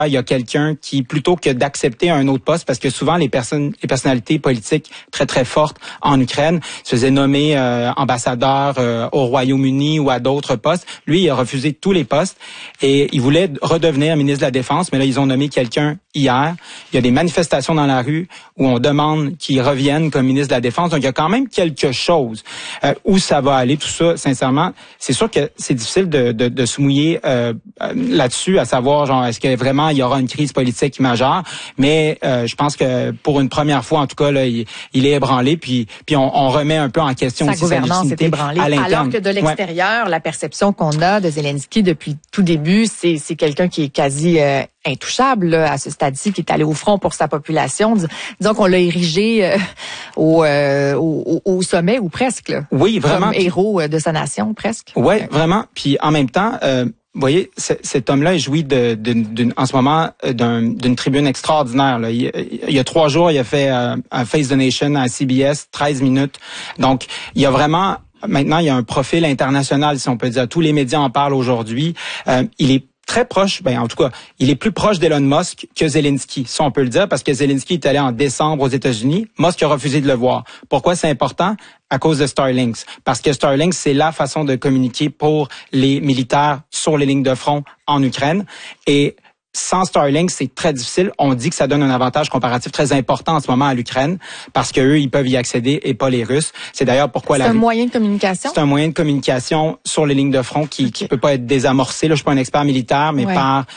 il y a quelqu'un qui, plutôt que d'accepter un autre poste, parce que souvent les personnalités politiques très, très fortes en Ukraine se faisaient nommer ambassadeur au Royaume-Uni ou à d'autres postes. Lui, il a refusé tous les postes et il voulait redevenir ministre de la Défense, mais là, ils ont nommé quelqu'un hier. Il y a des manifestations dans la rue où on demande qu'il revienne comme ministre de la Défense. Donc, il y a quand même quelque chose. Où ça va aller, tout ça, sincèrement, c'est sûr que c'est difficile de se mouiller là-dessus, à savoir, genre, est-ce que vraiment il y aura une crise politique majeure, mais je pense que pour une première fois, en tout cas, là, il est ébranlé, puis on remet un peu en question sa aussi gouvernance sa légitimité est ébranlée. à l'interne. Alors que de l'extérieur, la perception qu'on a de Zelensky depuis tout début, c'est quelqu'un qui est quasi intouchable là, à ce stade-ci, qui est allé au front pour sa population. Disons qu'on l'a érigé au sommet ou presque. Là, oui, vraiment. Comme héros de sa nation, presque. Oui, vraiment. Puis en même temps, vous voyez, cet homme-là jouit en ce moment d'une tribune extraordinaire. Là. Il y a 3 jours, il a fait un Face the Nation à CBS, 13 minutes. Donc, il y a vraiment... Maintenant, il y a un profil international, si on peut dire. Tous les médias en parlent aujourd'hui. Il est très proche, en tout cas, il est plus proche d'Elon Musk que Zelensky, ça on peut le dire, parce que Zelensky est allé en décembre aux États-Unis. Musk a refusé de le voir. Pourquoi c'est important? À cause de Starlink. Parce que Starlink, c'est la façon de communiquer pour les militaires sur les lignes de front en Ukraine. Et sans Starlink, c'est très difficile. On dit que ça donne un avantage comparatif très important en ce moment à l'Ukraine parce que eux, ils peuvent y accéder et pas les Russes. C'est d'ailleurs pourquoi c'est un moyen de communication. C'est un moyen de communication sur les lignes de front qui peut pas être désamorcé. Là, je suis pas un expert militaire, mais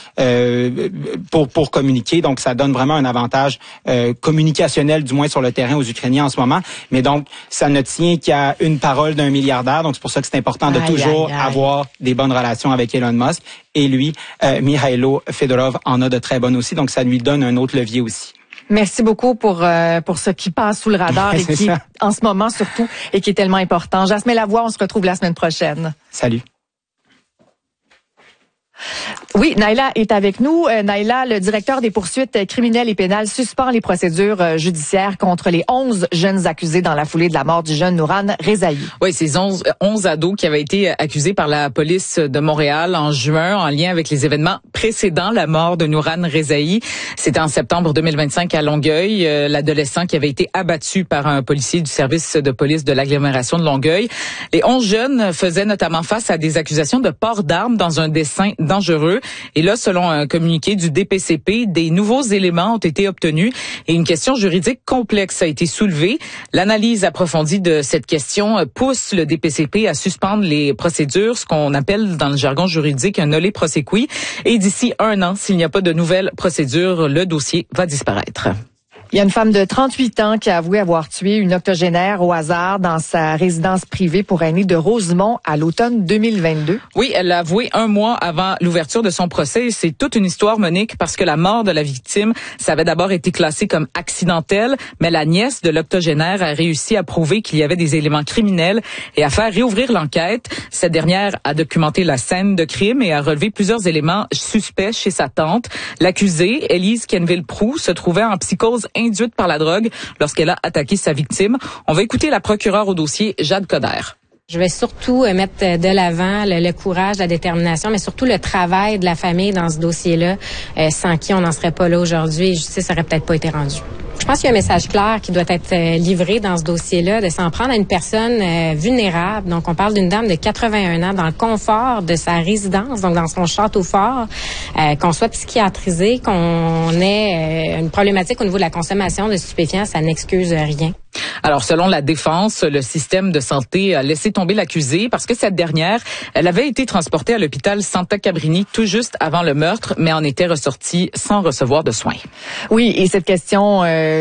pour communiquer. Donc, ça donne vraiment un avantage communicationnel, du moins sur le terrain aux Ukrainiens en ce moment. Mais donc, ça ne tient qu'à une parole d'un milliardaire. Donc, c'est pour ça que c'est important de toujours avoir des bonnes relations avec Elon Musk. Et lui, Mikhailo Fedorov en a de très bonnes aussi. Donc, ça lui donne un autre levier aussi. Merci beaucoup pour ce qui passe sous le radar et qui, en ce moment surtout, et qui est tellement important. Jasmine Lavoie, on se retrouve la semaine prochaine. Salut. Oui, Naila est avec nous. Naila, le directeur des poursuites criminelles et pénales, suspend les procédures judiciaires contre les 11 jeunes accusés dans la foulée de la mort du jeune Nouran Rezaï. Oui, ces 11 ados qui avaient été accusés par la police de Montréal en juin en lien avec les événements précédant la mort de Nouran Rezaï. C'était en septembre 2025 à Longueuil, l'adolescent qui avait été abattu par un policier du service de police de l'agglomération de Longueuil. Les 11 jeunes faisaient notamment face à des accusations de port d'armes dans un dessin dangereux. Et là, selon un communiqué du DPCP, des nouveaux éléments ont été obtenus et une question juridique complexe a été soulevée. L'analyse approfondie de cette question pousse le DPCP à suspendre les procédures, ce qu'on appelle dans le jargon juridique un nolle prosequi. Et d'ici 1 an, s'il n'y a pas de nouvelles procédures, le dossier va disparaître. Il y a une femme de 38 ans qui a avoué avoir tué une octogénaire au hasard dans sa résidence privée pour aînés de Rosemont à l'automne 2022. Oui, elle l'a avoué 1 mois avant l'ouverture de son procès. C'est toute une histoire, Monique, parce que la mort de la victime, ça avait d'abord été classé comme accidentel, mais la nièce de l'octogénaire a réussi à prouver qu'il y avait des éléments criminels et à faire réouvrir l'enquête. Cette dernière a documenté la scène de crime et a relevé plusieurs éléments suspects chez sa tante. L'accusée, Élise Kenville-Proux, se trouvait en psychose induite par la drogue lorsqu'elle a attaqué sa victime. On va écouter la procureure au dossier, Jade Coder. Je vais surtout mettre de l'avant le courage, la détermination, mais surtout le travail de la famille dans ce dossier-là, sans qui on n'en serait pas là aujourd'hui et justice n'aurait peut-être pas été rendue. Je pense qu'il y a un message clair qui doit être livré dans ce dossier-là, de s'en prendre à une personne vulnérable. Donc, on parle d'une dame de 81 ans dans le confort de sa résidence, donc dans son château fort, qu'on soit psychiatrisé, qu'on ait une problématique au niveau de la consommation de stupéfiants, ça n'excuse rien. Alors, selon la défense, le système de santé a laissé tomber l'accusée parce que cette dernière, elle avait été transportée à l'hôpital Santa Cabrini tout juste avant le meurtre, mais en était ressortie sans recevoir de soins. Oui, et cette question,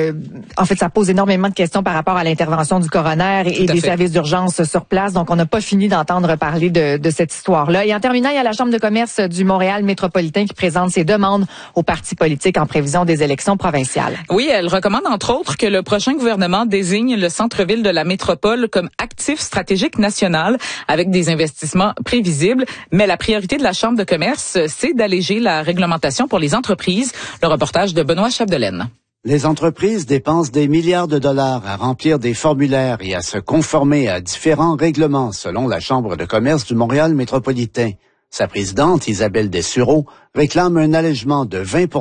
en fait, ça pose énormément de questions par rapport à l'intervention du coroner et des services d'urgence sur place. Donc, on n'a pas fini d'entendre parler de cette histoire-là. Et en terminant, il y a la Chambre de commerce du Montréal métropolitain qui présente ses demandes aux partis politiques en prévision des élections provinciales. Oui, elle recommande entre autres que le prochain gouvernement désigne le centre-ville de la métropole comme actif stratégique national avec des investissements prévisibles. Mais la priorité de la Chambre de commerce, c'est d'alléger la réglementation pour les entreprises. Le reportage de Benoît Chapdelaine. Les entreprises dépensent des milliards de dollars à remplir des formulaires et à se conformer à différents règlements selon la Chambre de commerce du Montréal métropolitain. Sa présidente, Isabelle Dessureau, réclame un allègement de 20%